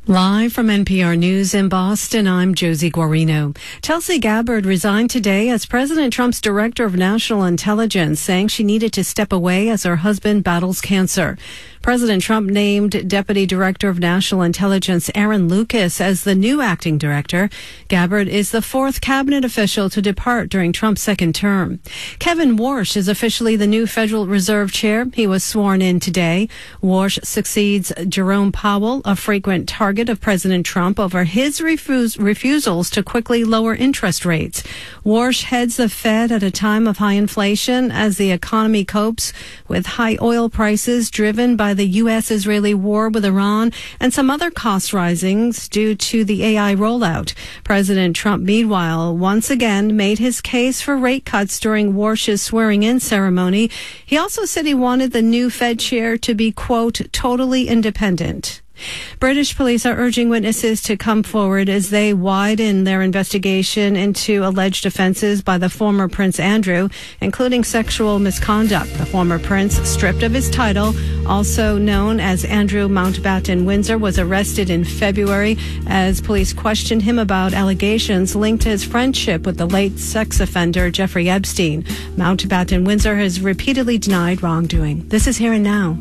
Live from NPR News in Boston, I'm Josie Guarino. Tulsi Gabbard resigned today as President Trump's Director of National Intelligence, saying she needed to step away as her husband battles cancer. President Trump named Deputy Director of National Intelligence Aaron Lucas as the new acting director. Gabbard is the fourth cabinet official to depart during Trump's second term. Kevin Warsh is officially the new Federal Reserve Chair. He was sworn in today. Warsh succeeds Jerome Powell, a frequent target of President Trump over his refusals to quickly lower interest rates. Warsh heads the Fed at a time of high inflation as the economy copes with high oil prices driven by the U.S.-Israeli war with Iran and some other cost risings due to the AI rollout. President Trump, meanwhile, once again made his case for rate cuts during Warsh's swearing-in ceremony. He also said he wanted the new Fed chair to be, quote, totally independent. British police are urging witnesses to come forward as they widen their investigation into alleged offenses by the former Prince Andrew, including sexual misconduct. The former prince, stripped of his title, also known as Andrew Mountbatten Windsor, was arrested in February as police questioned him about allegations linked to his friendship with the late sex offender Jeffrey Epstein. Mountbatten Windsor has repeatedly denied wrongdoing. This is Here and Now.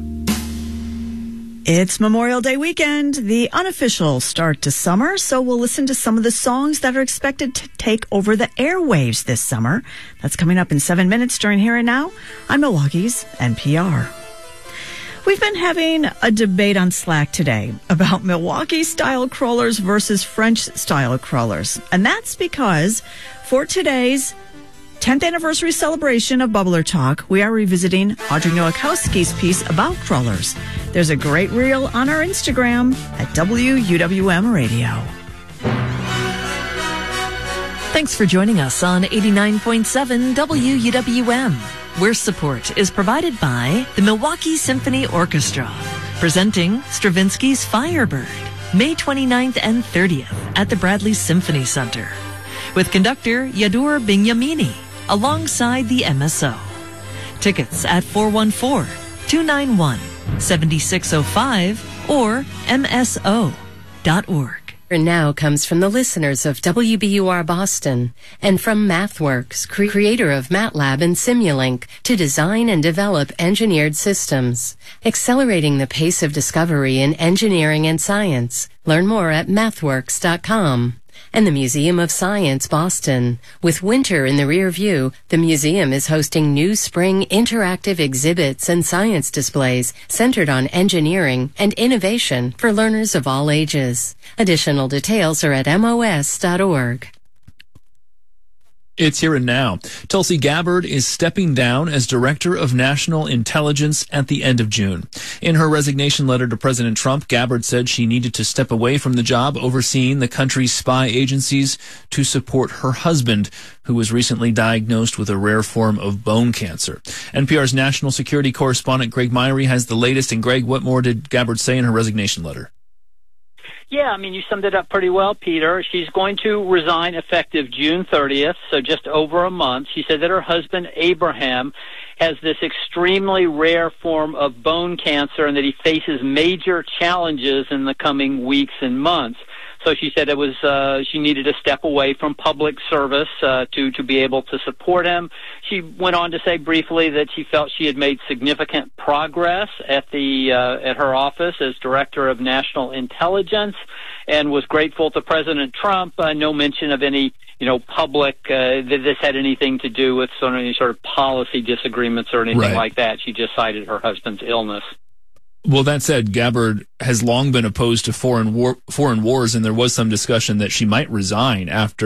It's Memorial Day weekend, the unofficial start to summer, so we'll listen to some of the songs that are expected to take over the airwaves this summer. That's coming up in 7 minutes during Here and Now on Milwaukee's NPR. We've been having a debate on Slack today about Milwaukee-style crawlers versus French-style crawlers, and that's because for today's 10th anniversary celebration of Bubbler Talk, we are revisiting Audrey Nowakowski's piece about crawlers. There's a great reel on our Instagram at WUWM Radio. Thanks for joining us on 89.7 WUWM, where support is provided by the Milwaukee Symphony Orchestra, presenting Stravinsky's Firebird, May 29th and 30th at the Bradley Symphony Center, with conductor Yadur Binyamini, alongside the MSO. Tickets at 414-291-7605 or mso.org. Now comes from the listeners of WBUR Boston and from MathWorks, creator of MATLAB and Simulink, to design and develop engineered systems, accelerating the pace of discovery in engineering and science. Learn more at mathworks.com. And the Museum of Science, Boston. With winter in the rear view, the museum is hosting new spring interactive exhibits and science displays centered on engineering and innovation for learners of all ages. Additional details are at mos.org. It's Here and Now. Tulsi Gabbard is stepping down as Director of National Intelligence at the end of June. In her resignation letter to President Trump, Gabbard said she needed to step away from the job overseeing the country's spy agencies to support her husband, who was recently diagnosed with a rare form of bone cancer. NPR's national security correspondent Greg Myrie has the latest. And Greg, what more did Gabbard say in her resignation letter? Yeah, I mean, you summed it up pretty well, Peter. She's going to resign effective June 30th, so just over a month. She said that her husband, Abraham, has this extremely rare form of bone cancer and that he faces major challenges in the coming weeks and months. So she said it was she needed to step away from public service to be able to support him. She went on to say briefly that she felt she had made significant progress at her office as Director of National Intelligence, and was grateful to President Trump. No mention of any public that this had anything to do with any sort of policy disagreements or anything like that. She just cited her husband's illness. Well, that said, Gabbard has long been opposed to foreign wars, and there was some discussion that she might resign after